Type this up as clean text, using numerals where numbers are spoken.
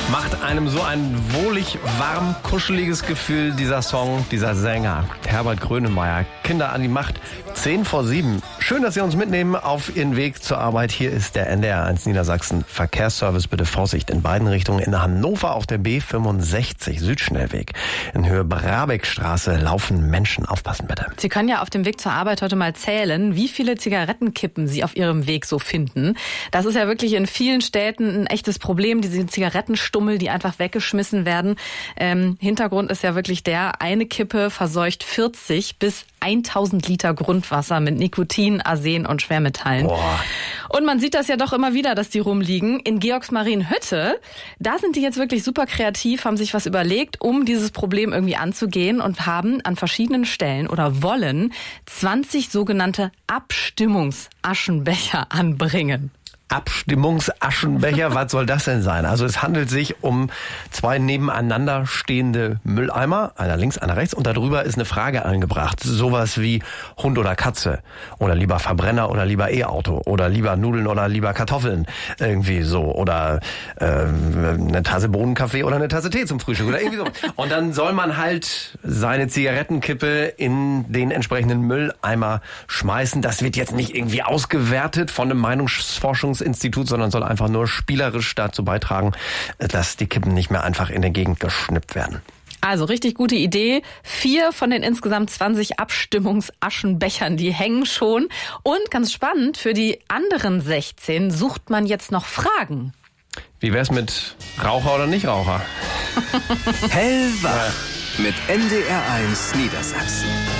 Macht einem so ein wohlig, warm, kuscheliges Gefühl, dieser Song, dieser Sänger, Herbert Grönemeyer. Kinder an die Macht, 6:50. Schön, dass Sie uns mitnehmen auf Ihren Weg zur Arbeit. Hier ist der NDR1 Niedersachsen Verkehrsservice. Bitte Vorsicht in beiden Richtungen. In Hannover auf der B65 Südschnellweg. In Höhe Brabeckstraße laufen Menschen. Aufpassen bitte. Sie können ja auf dem Weg zur Arbeit heute mal zählen, wie viele Zigarettenkippen Sie auf Ihrem Weg so finden. Das ist ja wirklich in vielen Städten ein echtes Problem, diese Zigarettenstummel, die einfach weggeschmissen werden. Hintergrund ist ja wirklich eine Kippe verseucht 40 bis 1000 Liter Grundwasser mit Nikotin, Arsen und Schwermetallen. Boah. Und man sieht das ja doch immer wieder, dass die rumliegen. In Georgsmarienhütte, da sind die jetzt wirklich super kreativ, haben sich was überlegt, um dieses Problem irgendwie anzugehen und haben an verschiedenen Stellen oder wollen 20 sogenannte Abstimmungsaschenbecher anbringen. Abstimmungsaschenbecher, was soll das denn sein? Also es handelt sich um 2 nebeneinander stehende Mülleimer, einer links, einer rechts, und darüber ist eine Frage angebracht. Sowas wie Hund oder Katze oder lieber Verbrenner oder lieber E-Auto oder lieber Nudeln oder lieber Kartoffeln, irgendwie so, oder eine Tasse Bohnenkaffee oder eine Tasse Tee zum Frühstück oder irgendwie so. Und dann soll man halt seine Zigarettenkippe in den entsprechenden Mülleimer schmeißen. Das wird jetzt nicht irgendwie ausgewertet von einem Meinungsforschungsinstitut, sondern soll einfach nur spielerisch dazu beitragen, dass die Kippen nicht mehr einfach in der Gegend geschnippt werden. Also richtig gute Idee. 4 von den insgesamt 20 Abstimmungsaschenbechern, die hängen schon. Und ganz spannend, für die anderen 16 sucht man jetzt noch Fragen. Wie wär's mit Raucher oder Nichtraucher? Hellwach mit NDR1 Niedersachsen.